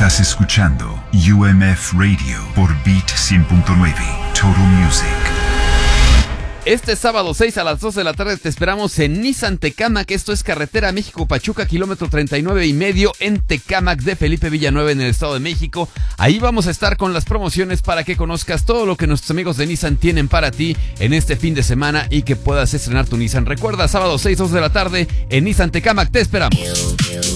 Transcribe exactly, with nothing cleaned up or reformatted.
Estás escuchando U M F Radio por Beat cien punto nueve, Total Music. Este sábado seis a las dos de la tarde te esperamos en Nissan Tecámac. Esto es carretera México-Pachuca, kilómetro treinta y nueve y medio en Tecámac de Felipe Villanueva en el Estado de México. Ahí vamos a estar con las promociones para que conozcas todo lo que nuestros amigos de Nissan tienen para ti en este fin de semana y que puedas estrenar tu Nissan. Recuerda, sábado seis, dos de la tarde en Nissan Tecámac. Te esperamos.